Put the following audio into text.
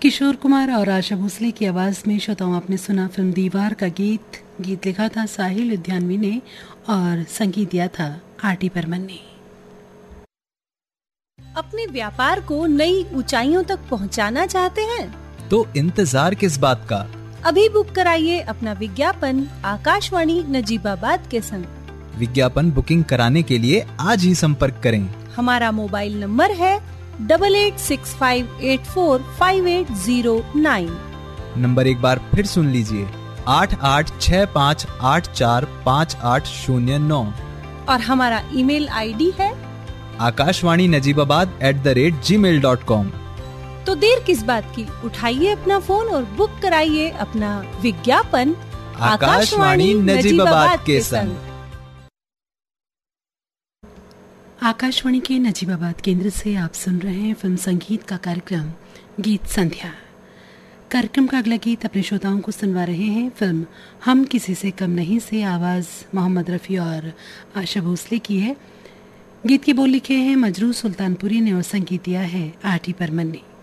किशोर कुमार और आशा भोसले की आवाज में श्रोताओं आपने सुना फिल्म दीवार का गीत लिखा था साहिल लुधियानवी ने और संगीत दिया था आरटी बर्मन ने। अपने व्यापार को नई ऊंचाइयों तक पहुंचाना चाहते हैं तो इंतजार किस बात का, अभी बुक कराइए अपना विज्ञापन आकाशवाणी नजीबाबाद के संग। विज्ञापन बुकिंग कराने के लिए आज ही संपर्क करें। हमारा मोबाइल नंबर है 8865845809। नंबर एक बार फिर सुन लीजिए 8865845809। और हमारा ईमेल आईडी है akashwani.najibabad@gmail.com। तो देर किस बात की, उठाइए अपना फोन और बुक कराइए अपना विज्ञापन आकाशवाणी नजीबाबाद के संग। आकाशवाणी के नजीबाबाद केंद्र से आप सुन रहे हैं फिल्म संगीत का कार्यक्रम गीत संध्या। कार्यक्रम का अगला गीत अपने श्रोताओं को सुनवा रहे हैं फिल्म हम किसी से कम नहीं से। आवाज मोहम्मद रफ़ी और आशा भोसले की है। गीत के बोल लिखे हैं मजरू सुल्तानपुरी ने और संगीत दिया है आरटी बर्मन ने।